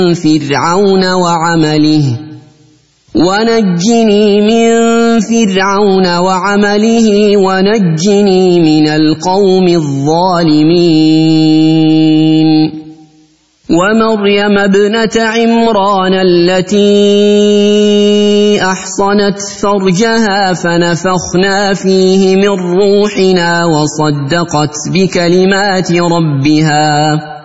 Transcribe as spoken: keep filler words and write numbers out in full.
فرعون وعمله ونجني من فرعون وعمله ونجني من القوم الظالمين ومريم ابنة عمران التي أحصنت فرجها فنفخنا فيه من روحنا وصدقت بكلمات ربها